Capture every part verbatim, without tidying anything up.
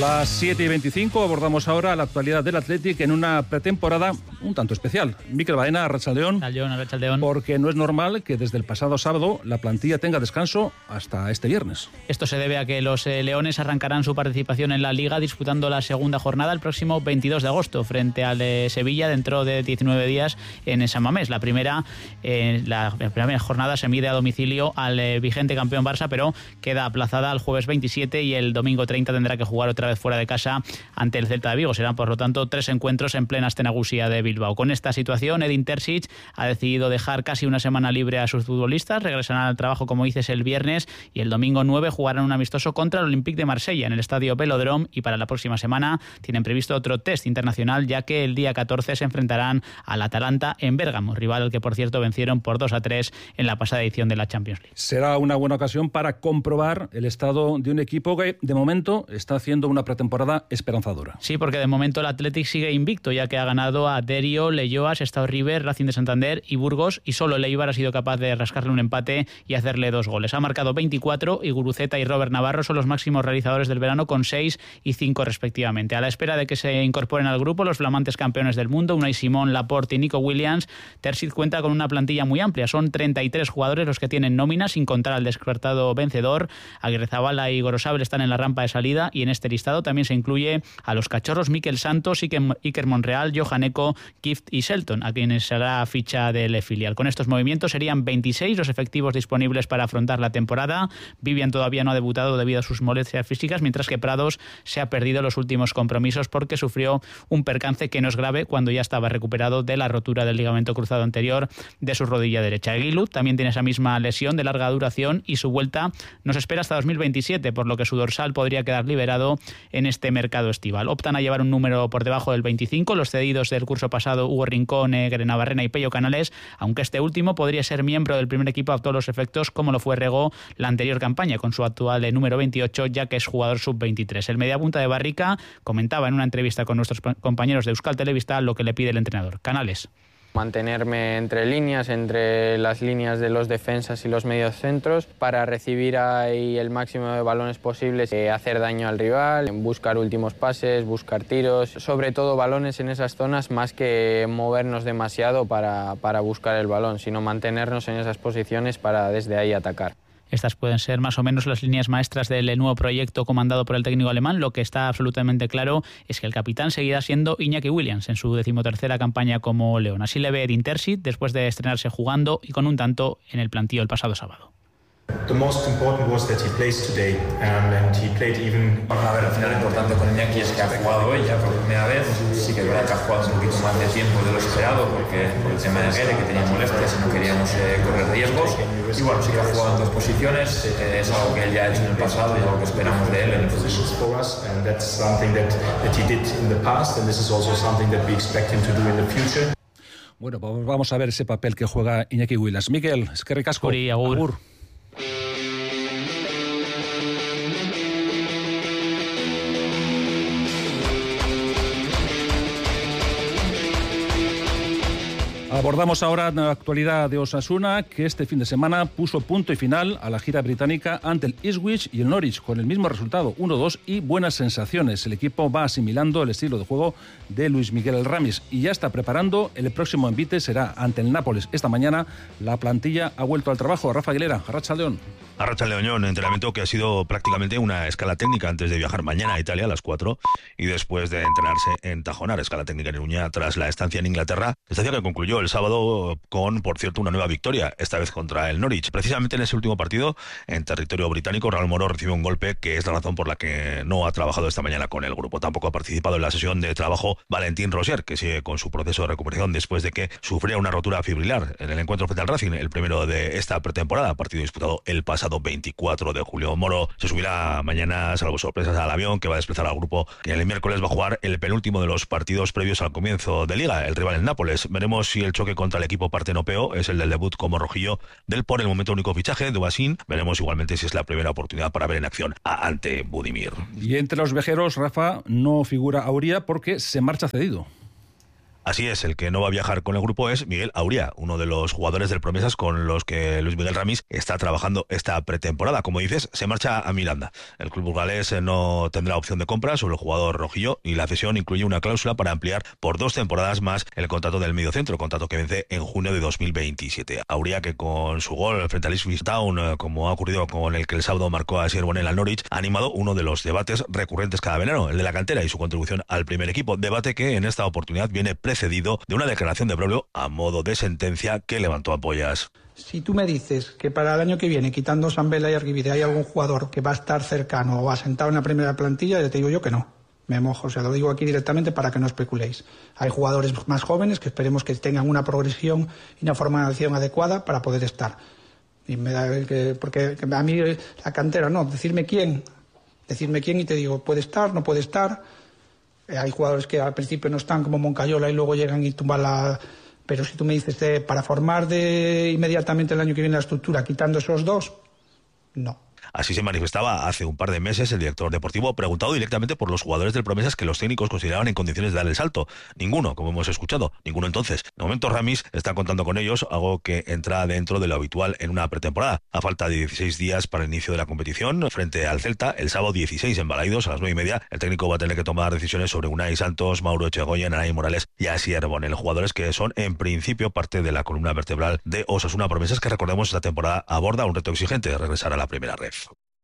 Las siete y veinticinco abordamos ahora la actualidad del Athletic en una pretemporada un tanto especial. Mikel Baena, Arratsaldeon. Arratsaldeon. Porque no es normal que desde el pasado sábado la plantilla tenga descanso hasta este viernes. Esto se debe a que los eh, Leones arrancarán su participación en la Liga disputando la segunda jornada el próximo veintidós de agosto frente al de Sevilla dentro de diecinueve días en San Mamés. La primera, eh, la, la primera jornada se mide a domicilio al eh, vigente campeón Barça, pero queda aplazada al jueves veintisiete y el domingo treinta tendrá que jugar otra vez fuera de casa ante el Celta de Vigo. Serán, por lo tanto, tres encuentros en plena Astenagusia de Bilbao. Con esta situación, Edin Terzic ha decidido dejar casi una semana libre a sus futbolistas. Regresarán al trabajo, como dices, el viernes y el domingo nueve jugarán un amistoso contra el Olympique de Marsella en el estadio Velodrome, y para la próxima semana tienen previsto otro test internacional, ya que el día catorce se enfrentarán al Atalanta en Bérgamo, rival al que, por cierto, vencieron por dos a tres en la pasada edición de la Champions League. Será una buena ocasión para comprobar el estado de un equipo que, de momento, está haciendo una pretemporada esperanzadora. Sí, porque de momento el Athletic sigue invicto, ya que ha ganado a Derio, Leyoa, Sestao River, Racing de Santander y Burgos, y solo el Eibar ha sido capaz de rascarle un empate y hacerle dos goles. Ha marcado veinticuatro y Guruceta y Robert Navarro son los máximos realizadores del verano con seis y cinco respectivamente. A la espera de que se incorporen al grupo los flamantes campeones del mundo, Unai Simón, Laporte y Nico Williams, Terzic cuenta con una plantilla muy amplia. Son treinta y tres jugadores los que tienen nómina, sin contar al descartado vencedor. Aguirrezabala y Gorosabel están en la rampa de salida, y en este listado también se incluye a los cachorros Mikel Santos, Iker Monreal, Johan Eko, Kift y Shelton, a quienes será ficha del filial. Con estos movimientos serían veintiséis los efectivos disponibles para afrontar la temporada. Vivian todavía no ha debutado debido a sus molestias físicas, mientras que Prados se ha perdido los últimos compromisos porque sufrió un percance que no es grave cuando ya estaba recuperado de la rotura del ligamento cruzado anterior de su rodilla derecha. Aguilu también tiene esa misma lesión de larga duración y su vuelta nos espera hasta dos mil veintisiete, por lo que su dorsal podría quedar liberado en este mercado estival. Optan a llevar un número por debajo del veinticinco los cedidos del curso pasado, Hugo Rincón, Egre Navarrena y Pello Canales, aunque este último podría ser miembro del primer equipo a todos los efectos, como lo fue Rego la anterior campaña con su actual número veintiocho, ya que es jugador sub veintitrés. El mediapunta de Barrica comentaba en una entrevista con nuestros compañeros de Euskal Telebista lo que le pide el entrenador. Canales. Mantenerme entre líneas, entre las líneas de los defensas y los medios centros, para recibir ahí el máximo de balones posibles, eh, hacer daño al rival, buscar últimos pases, buscar tiros, sobre todo balones en esas zonas, más que movernos demasiado para, para buscar el balón, sino mantenernos en esas posiciones para desde ahí atacar. Estas pueden ser más o menos las líneas maestras del nuevo proyecto comandado por el técnico alemán. Lo que está absolutamente claro es que el capitán seguirá siendo Iñaki Williams en su decimotercera campaña como León. Así le ve Edin Terzic después de estrenarse jugando y con un tanto en el plantío el pasado sábado. The most important was that he plays today, um, and he played even. A ver, al final lo importante con Iñaki es que ha jugado hoy ya por primera vez. Sí que es verdad que ha jugado un poquito más de tiempo de lo esperado porque por el tema de Guede, que tenía molestias y no queríamos eh, correr riesgos. Y bueno, sí que ha jugado en dos posiciones, eh, es algo que él ya ha hecho en el pasado y algo que esperamos de él en el futuro. For us, and that's something that that he did in the past, and this is also something that we expect him to do in the future. Bueno, pues vamos a ver ese papel que juega Iñaki Williams. Mikel, eskerrik asko. Uri, agur. Agur. Abordamos ahora la actualidad de Osasuna, que este fin de semana puso punto y final a la gira británica ante el Ipswich y el Norwich, con el mismo resultado, uno dos, y buenas sensaciones. El equipo va asimilando el estilo de juego de Luis Miguel El Ramis y ya está preparando el próximo envite, será ante el Nápoles. Esta mañana la plantilla ha vuelto al trabajo. Rafa Aguilera, Arratsaldeon. Arratsaldeon, entrenamiento que ha sido prácticamente una escala técnica antes de viajar mañana a Italia a las cuatro y después de entrenarse en Tajonar, escala técnica en Iruña tras la estancia en Inglaterra. Estancia que concluyó el sábado con, por cierto, una nueva victoria, esta vez contra el Norwich. Precisamente en ese último partido, en territorio británico, Raúl Moro recibe un golpe que es la razón por la que no ha trabajado esta mañana con el grupo. Tampoco ha participado en la sesión de trabajo Valentín Rosier, que sigue con su proceso de recuperación después de que sufriera una rotura fibrilar en el encuentro frente al Racing, el primero de esta pretemporada, partido disputado el pasado veinticuatro de julio. Moro se subirá mañana, salvo sorpresas, al avión que va a desplazar al grupo, que el miércoles va a jugar el penúltimo de los partidos previos al comienzo de Liga, el rival en Nápoles. Veremos si el choque contra el equipo partenopeo es el del debut como rojillo del por el momento único fichaje de Basín. Veremos igualmente si es la primera oportunidad para ver en acción a ante Budimir. Y entre los vejeros, Rafa, no figura Auría porque se marcha cedido. Así es, el que no va a viajar con el grupo es Miguel Auría, uno de los jugadores del Promesas con los que Luis Miguel Ramis está trabajando esta pretemporada. Como dices, se marcha a Miranda. El club burgalés no tendrá opción de compra sobre el jugador rojillo y la cesión incluye una cláusula para ampliar por dos temporadas más el contrato del mediocentro, contrato que vence en junio de dos mil veintisiete. Auría, que con su gol frente al Ipswich Town, como ha ocurrido con el que el sábado marcó a Sir Bonel al Norwich, ha animado uno de los debates recurrentes cada verano, el de la cantera y su contribución al primer equipo. Debate que en esta oportunidad viene precedido de una declaración de Broglio a modo de sentencia que levantó ampollas. Si tú me dices que para el año que viene, quitando Sambela y Argibide, hay algún jugador que va a estar cercano o asentado en la primera plantilla, ya te digo yo que no. Me mojo, o sea, lo digo aquí directamente para que no especuléis. Hay jugadores más jóvenes que esperemos que tengan una progresión y una formación adecuada para poder estar. Y me da que, porque a mí la cantera, no, decirme quién, decirme quién y te digo, puede estar, no puede estar. Hay jugadores que al principio no están como Moncayola y luego llegan y tumban la... Pero si tú me dices de, para formar de inmediatamente el año que viene la estructura, quitando esos dos, no. Así se manifestaba hace un par de meses el director deportivo, preguntado directamente por los jugadores del Promesas que los técnicos consideraban en condiciones de dar el salto. Ninguno, como hemos escuchado, ninguno entonces. De momento Ramis está contando con ellos, algo que entra dentro de lo habitual en una pretemporada. A falta de dieciséis días para el inicio de la competición, frente al Celta, el sábado dieciséis en Balaidos, a las nueve y media, el técnico va a tener que tomar decisiones sobre Unai Santos, Mauro Echegoyen, Nanay Morales y Asier Bonel, jugadores que son en principio parte de la columna vertebral de Osasuna Promesas, que recordemos esta temporada aborda un reto exigente, regresar a la primera red.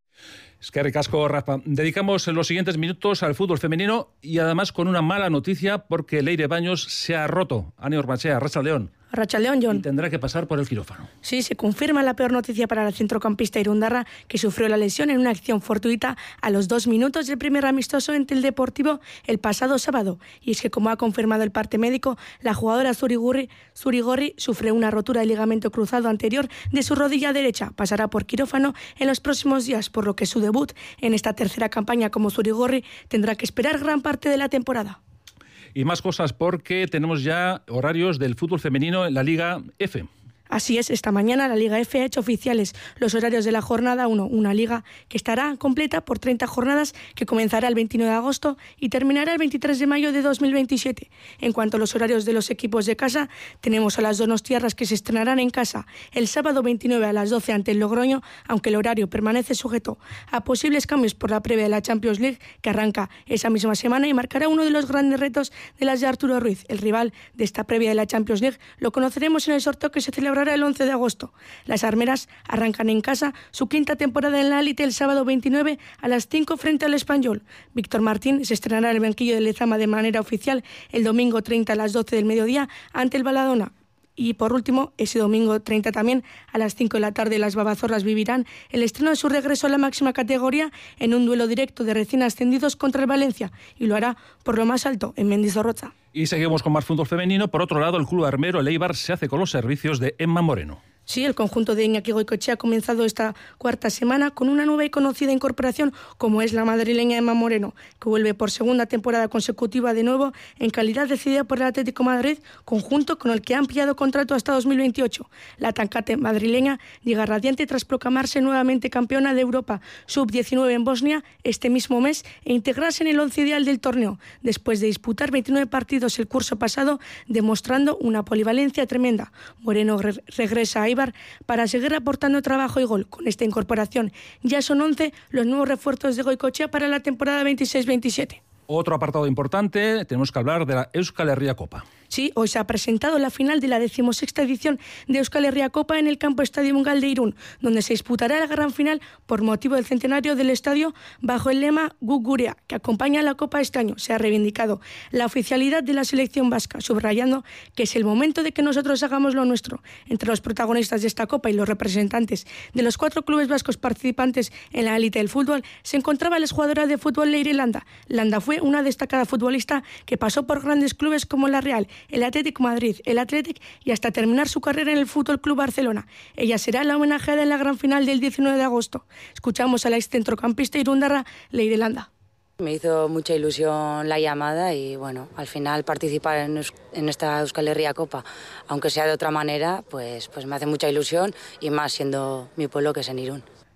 Es que ricasco, Rafa. Dedicamos los siguientes minutos al fútbol femenino y además con una mala noticia porque Leire Baños se ha roto. Ani Ormachea, Racha León. Arratsaldeon, Jon. Y tendrá que pasar por el quirófano. Sí, se confirma la peor noticia para la centrocampista irundarra, que sufrió la lesión en una acción fortuita a los dos minutos del primer amistoso ante el Deportivo el pasado sábado. Y es que, como ha confirmado el parte médico, la jugadora Zurigorri, Zurigorri sufre una rotura de ligamento cruzado anterior de su rodilla derecha. Pasará por quirófano en los próximos días, por lo que su debut en esta tercera campaña como Zurigorri tendrá que esperar gran parte de la temporada. Y más cosas porque tenemos ya horarios del fútbol femenino en la Liga F. Así es, esta mañana la Liga F ha hecho oficiales los horarios de la jornada uno, una liga que estará completa por treinta jornadas, que comenzará el veintinueve de agosto y terminará el veintitrés de mayo de dos mil veintisiete. En cuanto a los horarios de los equipos de casa, tenemos a las donostiarras que se estrenarán en casa el sábado veintinueve a las doce ante el Logroño, aunque el horario permanece sujeto a posibles cambios por la previa de la Champions League, que arranca esa misma semana y marcará uno de los grandes retos de las de Arturo Ruiz. El rival de esta previa de la Champions League lo conoceremos en el sorteo que se celebrará el once de agosto. Las armeras arrancan en casa su quinta temporada en la élite el sábado veintinueve a las cinco frente al Español. Víctor Martín se estrenará en el banquillo de Lezama de manera oficial el domingo treinta a las doce del mediodía ante el Baladona. Y por último, ese domingo treinta también, a las cinco de la tarde, las Babazorras vivirán el estreno de su regreso a la máxima categoría en un duelo directo de recién ascendidos contra el Valencia, y lo hará por lo más alto, en Mendizorroza. Y seguimos con más fútbol femenino. Por otro lado, el club armero, el Eibar, se hace con los servicios de Emma Moreno. Sí, el conjunto de Iñaki Goicoechea ha comenzado esta cuarta semana con una nueva y conocida incorporación, como es la madrileña Emma Moreno, que vuelve por segunda temporada consecutiva de nuevo en calidad decidida por el Atlético de Madrid, conjunto con el que ha ampliado contrato hasta dos mil veintiocho. La tancate madrileña llega radiante tras proclamarse nuevamente campeona de Europa sub diecinueve en Bosnia este mismo mes e integrarse en el once ideal del torneo, después de disputar veintinueve partidos el curso pasado, demostrando una polivalencia tremenda. Moreno re- regresa a Eibar para seguir aportando trabajo y gol. Con esta incorporación ya son once los nuevos refuerzos de Goicoechea para la temporada veintiséis veintisiete. Otro apartado importante, tenemos que hablar de la Euskal Herria Copa. Sí, hoy se ha presentado la final de la decimosexta edición de Euskal Herria Copa en el campo Estadio Mungal de Irún, donde se disputará la gran final por motivo del centenario del estadio bajo el lema Guk Gurea, que acompaña a la Copa este año. Se ha reivindicado la oficialidad de la selección vasca, subrayando que es el momento de que nosotros hagamos lo nuestro. Entre los protagonistas de esta Copa y los representantes de los cuatro clubes vascos participantes en la élite del fútbol se encontraba la jugadora de fútbol Leire Landa. Landa fue una destacada futbolista que pasó por grandes clubes como la Real, el Atlético Madrid, el Athletic y hasta terminar su carrera en el Fútbol Club Barcelona. Ella será la homenajeada en la gran final del diecinueve de agosto. Escuchamos a la ex centrocampista irundarra Leire Landa. Me hizo mucha ilusión la llamada y bueno, al final participar en, en esta Euskal Herria Copa, aunque sea de otra manera, pues, pues me hace mucha ilusión y más siendo mi pueblo que es en Irún.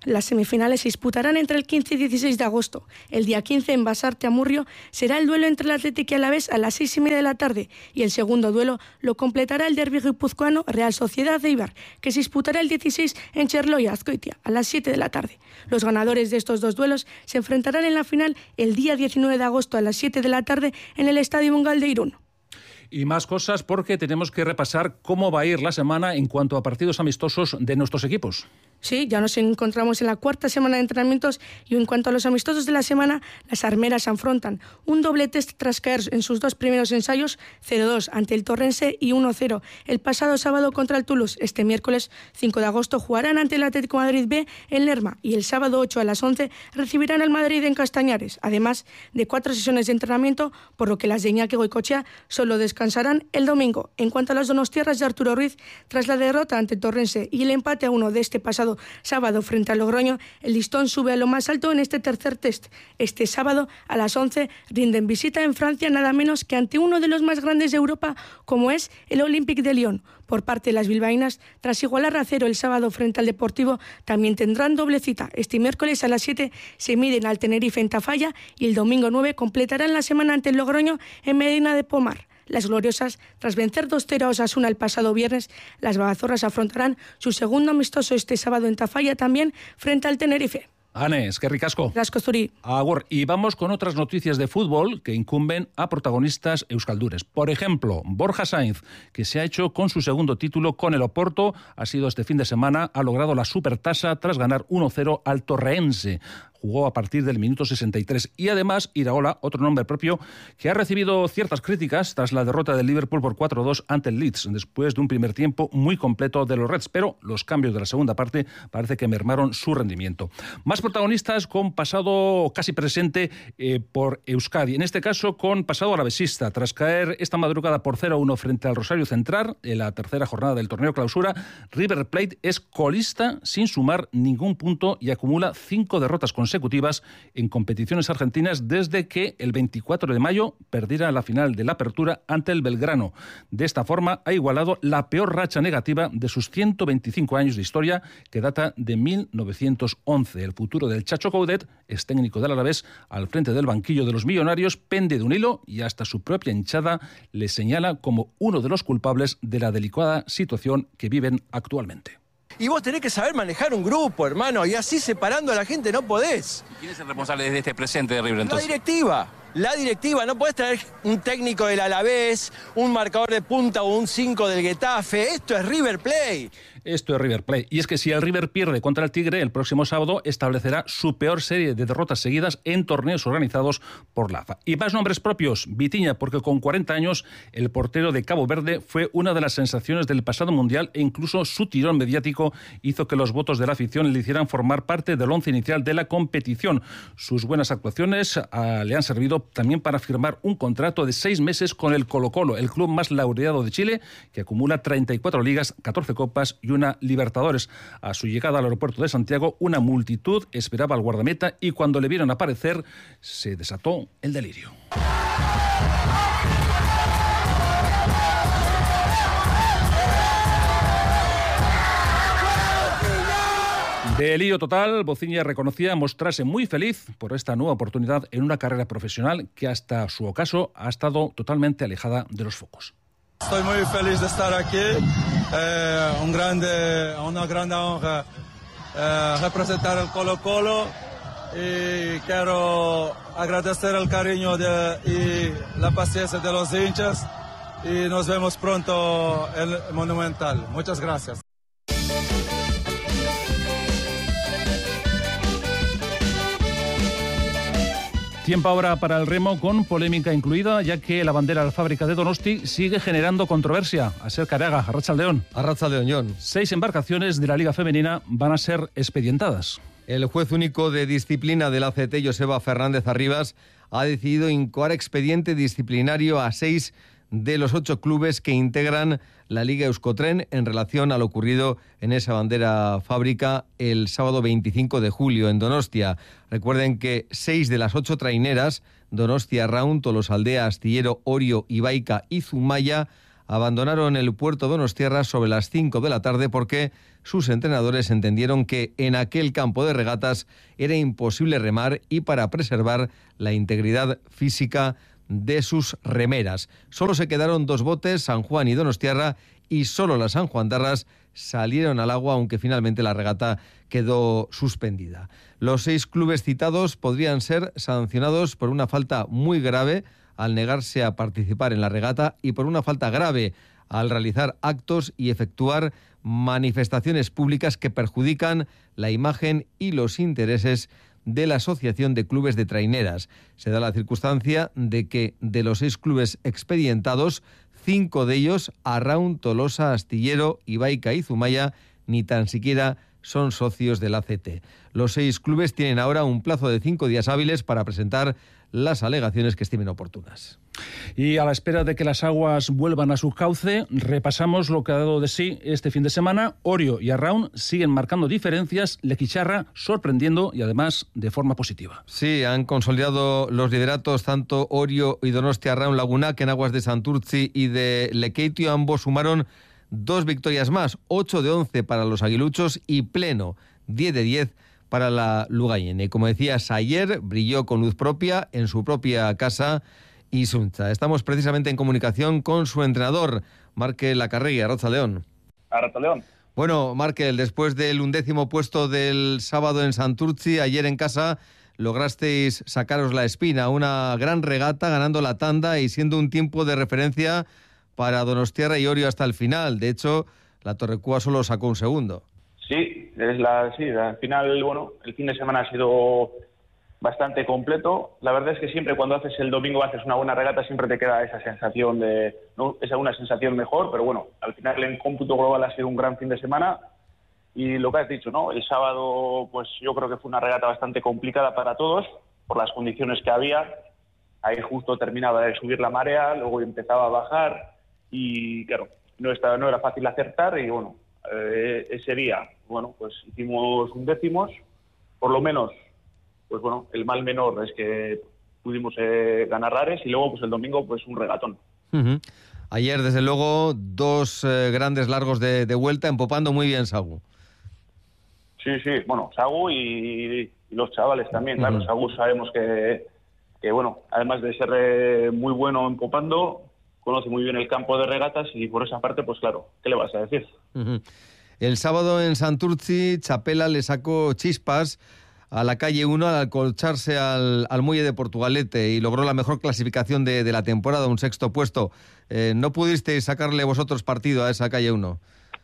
Las semifinales se disputarán entre el quince y dieciséis de agosto. El día quince en Basarte Amurrio será el duelo entre el Athletic y Alavés a las seis y media de la tarde y el segundo duelo lo completará el derbi guipuzcoano Real Sociedad de Eibar, que se disputará el dieciséis en Cherloy Azkoitia a las siete de la tarde. Los ganadores de estos dos duelos se enfrentarán en la final el día diecinueve de agosto a las siete de la tarde en el Estadio Mungal de Irún. Y más cosas porque tenemos que repasar cómo va a ir la semana en cuanto a partidos amistosos de nuestros equipos. Sí, ya nos encontramos en la cuarta semana de entrenamientos y en cuanto a los amistosos de la semana, las armeras afrontan un doble test tras caer en sus dos primeros ensayos, cero dos ante el Torrense y uno cero el pasado sábado contra el Toulouse. Este miércoles cinco de agosto jugarán ante el Atlético Madrid B en Lerma y el sábado ocho a las once recibirán al Madrid en Castañares, además de cuatro sesiones de entrenamiento, por lo que las de Iñaki Goicoechea solo descansarán el domingo. En cuanto a las donostiarras de Arturo Ruiz, tras la derrota ante el Torrense y el empate a uno de este pasado sábado frente a Logroño, el listón sube a lo más alto en este tercer test. Este sábado a las once rinden visita en Francia nada menos que ante uno de los más grandes de Europa, como es el Olympique de Lyon. Por parte de las bilbaínas, tras igualar a cero el sábado frente al Deportivo, también tendrán doble cita. Este miércoles a las siete se miden al Tenerife en Tafalla y el domingo nueve completarán la semana ante el Logroño en Medina de Pomar. Las gloriosas, tras vencer dos cero a Osasuna el pasado viernes, las babazorras afrontarán su segundo amistoso este sábado en Tafalla también frente al Tenerife. Anes, qué ricasco. Rasco Zuri. Agur. Y vamos con otras noticias de fútbol que incumben a protagonistas euskaldures. Por ejemplo, Borja Sainz, que se ha hecho con su segundo título con el Oporto, ha sido este fin de semana, ha logrado la supertasa tras ganar uno cero al Torreense. Jugó a partir del minuto sesenta y tres. Y además, Iraola, otro nombre propio, que ha recibido ciertas críticas tras la derrota del Liverpool por cuatro dos ante el Leeds, después de un primer tiempo muy completo de los Reds. Pero los cambios de la segunda parte parece que mermaron su rendimiento. Más protagonistas con pasado casi presente eh, por Euskadi. En este caso, con pasado alavesista. Tras caer esta madrugada por cero a uno frente al Rosario Central, en la tercera jornada del torneo clausura, River Plate es colista sin sumar ningún punto y acumula cinco derrotas consecutivas consecutivas en competiciones argentinas desde que el veinticuatro de mayo perdiera la final de la Apertura ante el Belgrano. De esta forma ha igualado la peor racha negativa de sus ciento veinticinco años de historia, que data de mil novecientos once. El futuro del Chacho Coudet, ex técnico del Alavés, al frente del banquillo de los millonarios, pende de un hilo y hasta su propia hinchada le señala como uno de los culpables de la delicada situación que viven actualmente. Y vos tenés que saber manejar un grupo, hermano, y así separando a la gente no podés. ¿Quién es el responsable de este presente de River entonces? La directiva. La directiva, no podés traer un técnico del Alavés, un marcador de punta o un cinco del Getafe. Esto es River Plate. Esto es River Plate. Y es que si el River pierde contra el Tigre, el próximo sábado establecerá su peor serie de derrotas seguidas en torneos organizados por la A F A. Y más nombres propios. Vitinha, porque con cuarenta años el portero de Cabo Verde fue una de las sensaciones del pasado Mundial e incluso su tirón mediático hizo que los votos de la afición le hicieran formar parte del once inicial de la competición. Sus buenas actuaciones uh, le han servido también para firmar un contrato de seis meses con el Colo-Colo, el club más laureado de Chile, que acumula treinta y cuatro ligas, catorce copas y una Libertadores. A su llegada al aeropuerto de Santiago, una multitud esperaba al guardameta y cuando le vieron aparecer, se desató el delirio. Delirio total, Bociña reconocía mostrarse muy feliz por esta nueva oportunidad en una carrera profesional que hasta su ocaso ha estado totalmente alejada de los focos. Estoy muy feliz de estar aquí, eh, un grande, una gran honra eh, representar el Colo-Colo y quiero agradecer el cariño de, y la paciencia de los hinchas y nos vemos pronto en el Monumental. Muchas gracias. Tiempo ahora para el remo con polémica incluida, ya que la bandera de la fábrica de Donosti sigue generando controversia. Aser Caraga, Arratsaldeon. Arratsaldeon, John. Seis embarcaciones de la Liga Femenina van a ser expedientadas. El juez único de disciplina del A C T, Joseba Fernández Arribas, ha decidido incoar expediente disciplinario a seis de los ocho clubes que integran la Liga Euskotren en relación a lo ocurrido en esa bandera fábrica el sábado veinticinco de julio en Donostia. Recuerden que seis de las ocho traineras, Donostia Round, Tolosaldea, Astillero, Orio, Ibaica y Zumaya, abandonaron el puerto donostiarra sobre las cinco de la tarde porque sus entrenadores entendieron que en aquel campo de regatas era imposible remar y para preservar la integridad física de sus remeras. Solo se quedaron dos botes, San Juan y Donostiarra, y solo las sanjuandarras salieron al agua, aunque finalmente la regata quedó suspendida. Los seis clubes citados podrían ser sancionados por una falta muy grave al negarse a participar en la regata y por una falta grave al realizar actos y efectuar manifestaciones públicas que perjudican la imagen y los intereses de la Asociación de Clubes de Traineras. Se da la circunstancia de que de los seis clubes expedientados, cinco de ellos, Arraun, Tolosa, Astillero, Ibaica y Zumaya, ni tan siquiera son socios del A C T. Los seis clubes tienen ahora un plazo de cinco días hábiles para presentar las alegaciones que estimen oportunas. Y a la espera de que las aguas vuelvan a su cauce, repasamos lo que ha dado de sí este fin de semana. Orio y Arraun siguen marcando diferencias, Lequicharra sorprendiendo y además de forma positiva. Sí, han consolidado los lideratos tanto Orio y Donostia Arraun Laguna, que en aguas de Santurtzi y de Lekeitio ambos sumaron dos victorias más, ocho de once para los aguiluchos y pleno, diez de diez para la Lugayene. Como decías ayer, brilló con luz propia en su propia casa Isunza. Estamos precisamente en comunicación con su entrenador, Markel Lacarregui. Arratsaldeon. Arratsaldeon. Bueno, Markel, después del undécimo puesto del sábado en Santurtzi, ayer en casa lograsteis sacaros la espina, una gran regata ganando la tanda y siendo un tiempo de referencia para Donostiarra y Orio hasta el final. De hecho, la Torrecúa solo sacó un segundo. Sí, es la, sí, al final, bueno, el fin de semana ha sido bastante completo. La verdad es que siempre cuando haces el domingo, haces una buena regata, siempre te queda esa sensación de, no, esa una sensación mejor, pero bueno, al final en cómputo global ha sido un gran fin de semana. Y lo que has dicho, ¿no? El sábado, pues yo creo que fue una regata bastante complicada para todos, por las condiciones que había. Ahí justo terminaba de subir la marea, luego empezaba a bajar y claro, no, estaba, no era fácil acertar y bueno, eh, ese día, bueno, pues hicimos undécimos, por lo menos, pues bueno, el mal menor es que pudimos eh, ganar rares y luego pues el domingo pues un regatón. Uh-huh. Ayer, desde luego, dos eh, grandes largos de, de vuelta, empopando muy bien Sagu. Sí, sí, bueno, Sagu y, y los chavales también, claro, uh-huh. Sagu sabemos que, que, bueno, además de ser eh, muy bueno empopando, conoce muy bien el campo de regatas y por esa parte, pues claro, ¿qué le vas a decir? Uh-huh. El sábado en Santurtzi, Chapela le sacó chispas a la calle uno al acolcharse al, al muelle de Portugalete y logró la mejor clasificación de, de la temporada, un sexto puesto. Eh, ¿No pudisteis sacarle vosotros partido a esa calle uno?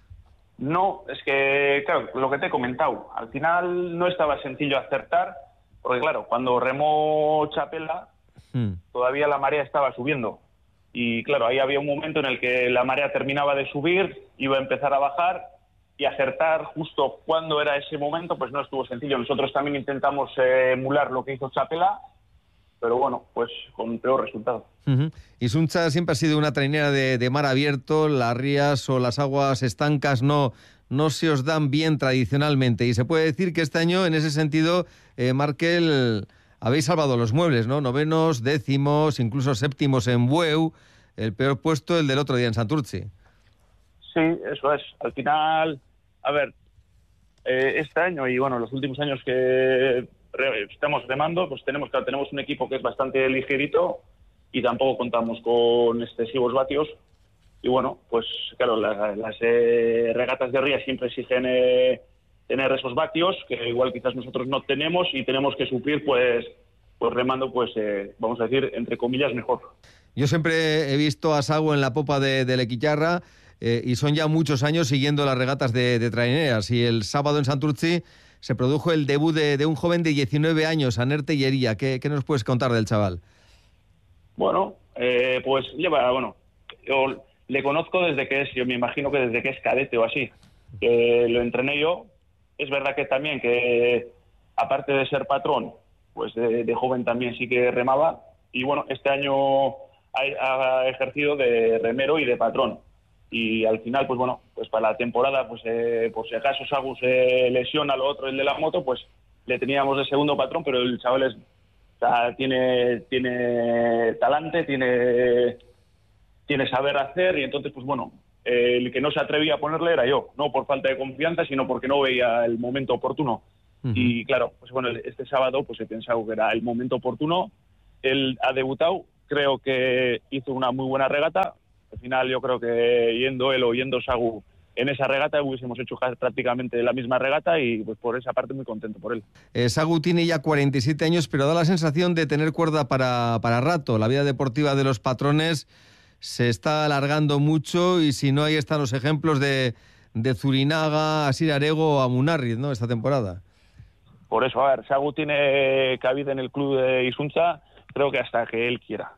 No, es que, claro, lo que te he comentado, al final no estaba sencillo acertar, porque claro, cuando remó Chapela, hmm. todavía la marea estaba subiendo. Y claro, ahí había un momento en el que la marea terminaba de subir, iba a empezar a bajar, y acertar justo cuándo era ese momento, pues no estuvo sencillo. Nosotros también intentamos eh, emular lo que hizo Chapela, pero bueno, pues con peor resultado. Uh-huh. Isunza siempre ha sido una trainera de, de mar abierto, las rías o las aguas estancas no, no se os dan bien tradicionalmente, y se puede decir que este año, en ese sentido, eh, Markel, habéis salvado los muebles, ¿no? Novenos, décimos, incluso séptimos en Bueu, el peor puesto el del otro día en Santurtzi. Sí, eso es. Al final, a ver, eh, este año y bueno, los últimos años que re- estamos remando, pues tenemos, claro, tenemos un equipo que es bastante ligerito y tampoco contamos con excesivos vatios. Y bueno, pues claro, la, las eh, regatas de ría siempre exigen eh, tener esos vatios, que igual quizás nosotros no tenemos y tenemos que suplir pues, pues remando, pues eh, vamos a decir, entre comillas, mejor. Yo siempre he visto a Sagu en la popa de, de Lequicharra, Eh, y son ya muchos años siguiendo las regatas de, de traineras. Y el sábado en Santurtzi se produjo el debut de, de un joven de diecinueve años, Aner Tellería. ¿Qué, ¿Qué nos puedes contar del chaval? Bueno, eh, pues lleva, bueno, yo le conozco desde que es, yo me imagino que desde que es cadete o así, que lo entrené yo. Es verdad que también que, aparte de ser patrón, pues de, de joven también sí que remaba. Y bueno, este año ha, ha ejercido de remero y de patrón. Y al final, pues bueno, pues para la temporada, pues eh, por si acaso Sagu se lesiona lo otro, el de la moto, pues le teníamos de segundo patrón, pero el chaval es, o sea, tiene, tiene talante, tiene, tiene saber hacer, y entonces, pues bueno, eh, el que no se atrevía a ponerle era yo, no por falta de confianza, sino porque no veía el momento oportuno. Uh-huh. Y claro, pues bueno, este sábado pues he pensado que era el momento oportuno. Él ha debutado, creo que hizo una muy buena regata. Al final yo creo que yendo él o yendo Sagu en esa regata hubiésemos hecho prácticamente la misma regata, y pues por esa parte muy contento por él. Eh, Sagu tiene ya cuarenta y siete años, pero da la sensación de tener cuerda para, para rato. La vida deportiva de los patrones se está alargando mucho, y si no, ahí están los ejemplos de, de Zurinaga, Asier Arego o Amunarriz, ¿no?, esta temporada. Por eso, a ver, Sagu tiene cabida en el club de Isuntza, creo que hasta que él quiera.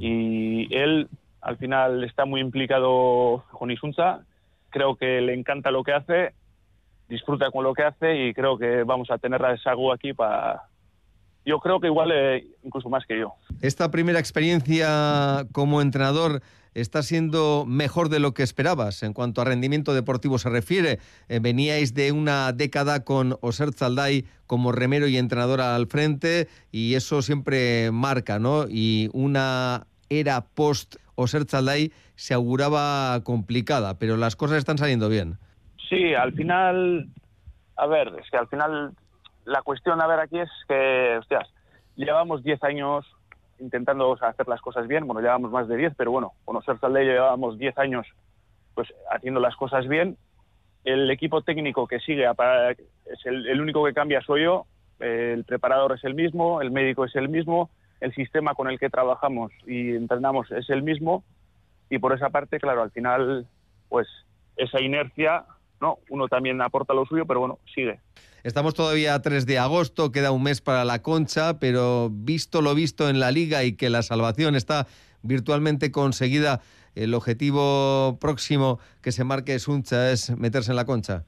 Y él, al final, está muy implicado con Isuntza. Creo que le encanta lo que hace, disfruta con lo que hace, y creo que vamos a tener a Sagu aquí para... Yo creo que igual eh, incluso más que yo. ¿Esta primera experiencia como entrenador está siendo mejor de lo que esperabas en cuanto a rendimiento deportivo se refiere? Eh, veníais de una década con Oser Zalday como remero y entrenador al frente, y eso siempre marca, ¿no? Y una era post Oser Zalday se auguraba complicada, pero las cosas están saliendo bien. Sí, al final, a ver, es que al final la cuestión, a ver, aquí es que, hostias, llevamos diez años intentando, o sea, hacer las cosas bien. Bueno, llevamos más de diez, pero bueno, con Oser Zalday llevamos diez años pues haciendo las cosas bien. El equipo técnico que sigue es el, el único que cambia soy yo, el preparador es el mismo, el médico es el mismo, el sistema con el que trabajamos y entrenamos es el mismo, y por esa parte, claro, al final, pues esa inercia, ¿no? Uno también aporta lo suyo, pero bueno, sigue. Estamos todavía a tres de agosto, queda un mes para la Concha, pero visto lo visto en la Liga y que la salvación está virtualmente conseguida, el objetivo próximo que se marque Isuntza es meterse en la Concha.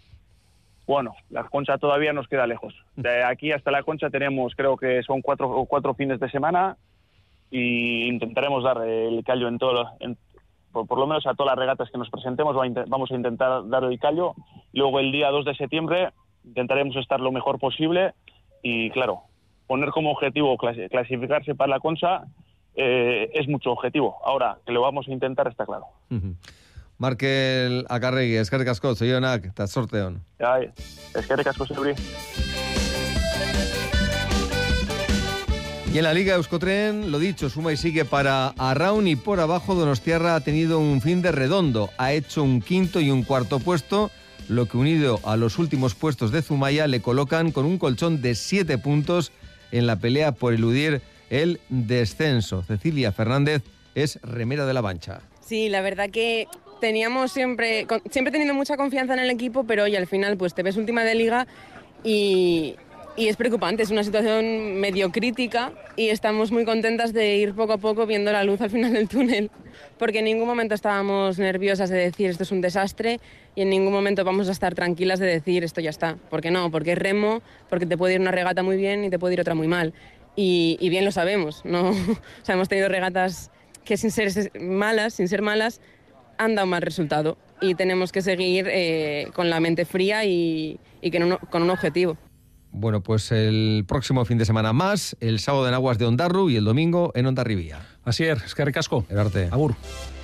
Bueno, la Concha todavía nos queda lejos. De aquí hasta la Concha tenemos, creo que son cuatro, cuatro fines de semana, y intentaremos dar el callo en todo, en, por, por lo menos a todas las regatas que nos presentemos, vamos a intentar dar el callo. Luego el día dos de septiembre intentaremos estar lo mejor posible, y claro, poner como objetivo clasificarse para la Concha eh, es mucho objetivo. Ahora, que lo vamos a intentar está claro. Uh-huh. Markel Akarregui, eskerrik asko, zorionak, eta zorte on. Bai, eskerrik asko zeuri. Y en la Liga Euskotren, lo dicho, suma y sigue para Arraun, y por abajo Donostiarra ha tenido un fin de redondo. Ha hecho un quinto y un cuarto puesto, lo que unido a los últimos puestos de Zumaya le colocan con un colchón de siete puntos en la pelea por eludir el descenso. Cecilia Fernández es remera de la Vancha. Sí, la verdad que teníamos siempre, siempre teniendo mucha confianza en el equipo, pero hoy al final pues te ves última de Liga y... Y es preocupante, es una situación medio crítica, y estamos muy contentas de ir poco a poco viendo la luz al final del túnel, porque en ningún momento estábamos nerviosas de decir esto es un desastre, y en ningún momento vamos a estar tranquilas de decir esto ya está. ¿Por qué no? Porque es remo, porque te puede ir una regata muy bien y te puede ir otra muy mal. Y, y bien lo sabemos, ¿no? O sea, hemos tenido regatas que sin ser malas, sin ser malas, han dado mal resultado, y tenemos que seguir eh, con la mente fría y, y con, un, con un objetivo. Bueno, pues el próximo fin de semana más, el sábado en Aguas de Ondarru y el domingo en Hondarribia. Asier, eskerrik asko. Erarte. Agur.